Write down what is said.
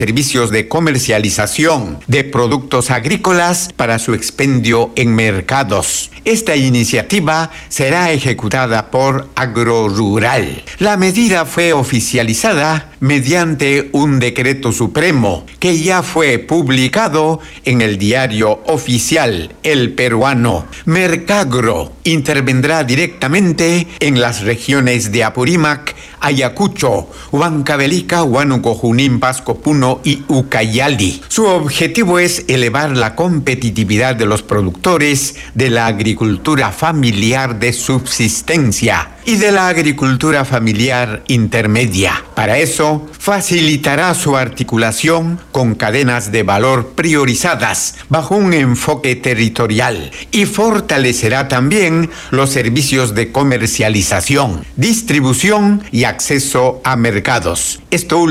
servicios de comercialización de productos agrícolas para su expendio en mercados. Esta iniciativa será ejecutada por Agrorural. La medida fue oficializada mediante un decreto supremo que ya fue publicado en el diario oficial El Peruano. Mercagro intervendrá directamente en las regiones de Apurímac, Ayacucho, Huancavelica, Huánuco, Junín, Pasco, Puno y Ucayali. Su objetivo es elevar la competitividad de los productores de la agricultura familiar de subsistencia y de la agricultura familiar intermedia. Para eso, facilitará su articulación con cadenas de valor priorizadas bajo un enfoque territorial y fortalecerá también los servicios de comercialización, distribución y acceso a mercados. Esto